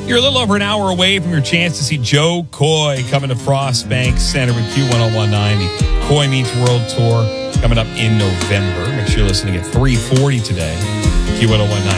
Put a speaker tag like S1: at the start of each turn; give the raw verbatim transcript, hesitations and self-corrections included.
S1: You're a little over an hour away from your chance to see Joe Coy coming to Frostbank Center with Q one oh one nine, the Coy Meets World Tour coming up in November. Make sure you're listening at three forty today. Q one oh one nine.